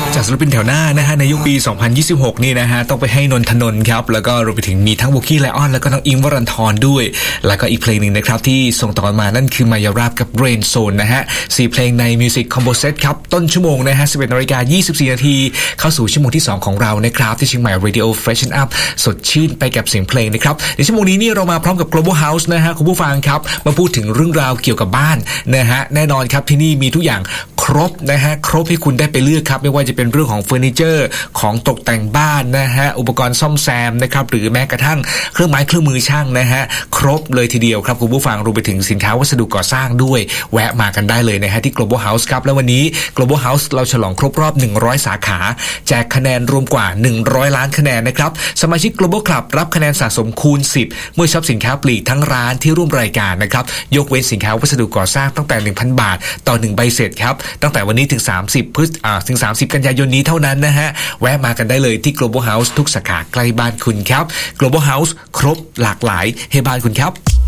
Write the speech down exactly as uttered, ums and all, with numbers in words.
จากศิลปินแถวหน้านะฮะในยุคปีสองพันยี่สิบหกนี่นะฮะต้องไปให้นนทนนท์ครับแล้วก็รวมไปถึงมีทั้งโบกี้ไลออนแล้วก็น้องอิงค์วรันธรด้วยแล้วก็อีกเพลงนึงนะครับที่ส่งต่อมานั่นคือมายาราบกับเรนโซนนะฮะสี่เพลงในมิวสิกคอมโบเซตครับต้นชั่วโมงนะฮะ สิบเอ็ดนาฬิกายี่สิบสี่นาทีเข้าสู่ชั่วโมงที่สองของเรานะครับที่เชียงใหม่ Radio Freshen Up สดชื่นไปกับเสียงเพลงนะครับในชั่วโมงนี้นี่เรามาพร้อมกับ Global House นะฮะคุณผู้ฟังครับมาพูดถึงเรื่องราวเกี่ยวกับบ้านนะฮะแน่นอนครับที่นี่มีทุกอย่างครบนะฮะครบให้คุณได้ไปเลือกครับไม่ว่าจะเป็นเรื่องของเฟอร์นิเจอร์ของตกแต่งบ้านนะฮะอุปกรณ์ซ่อมแซมนะครับหรือแม้กระทั่งเครื่องไม้เครื่องมือช่างนะฮะครบเลยทีเดียวครับคุณผู้ฟังรวมไปถึงสินค้าวัสดุก่อสร้างด้วยแวะมากันได้เลยนะฮะที่ Global House ครับแล้ววันนี้ Global House เราฉลองครบรอบหนึ่งร้อยสาขาแจกคะแนนรวมกว่าหนึ่งร้อยล้านคะแนนนะครับสมาชิก Global Club รับคะแนนสะสมคูณสิบเมื่อช็อปสินค้าปลีกทั้งร้านที่ร่วมรายการนะครับยกเว้นสินค้าวัสดุก่อสร้างตั้งแต่ หนึ่งพัน บาทต่อหนึ่งใบเสร็จครับตั้งแต่วันนี้ถึงสามสิบพฤษอ่าถึงสามสิบกันยายนนี้เท่านั้นนะฮะแวะมากันได้เลยที่ Global House ทุกสาขาใกล้บ้านคุณครับ Global House ครบหลากหลายให้บ้านคุณครับ